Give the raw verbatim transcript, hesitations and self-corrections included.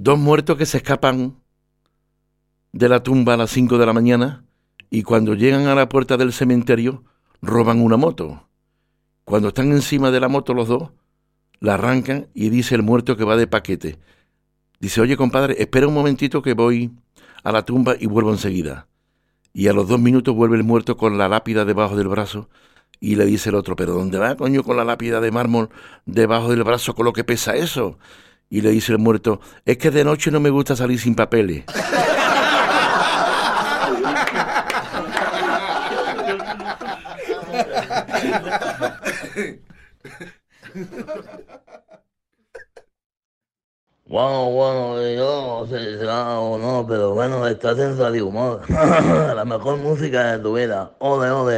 dos muertos que se escapan de la tumba a las cinco de la mañana y cuando llegan a la puerta del cementerio roban una moto. Cuando están encima de la moto los dos, la arrancan y dice el muerto que va de paquete. Dice, oye compadre, espera un momentito que voy a la tumba y vuelvo enseguida. Y a los dos minutos vuelve el muerto con la lápida debajo del brazo y le dice el otro, ¿pero dónde va, coño, con la lápida de mármol debajo del brazo con lo que pesa eso? Y le dice el muerto, es que de noche no me gusta salir sin papeles. Bueno, bueno, yo no sé si será o no, pero bueno, estás en Radio Humor. La mejor música de tu vida. Ole, ole.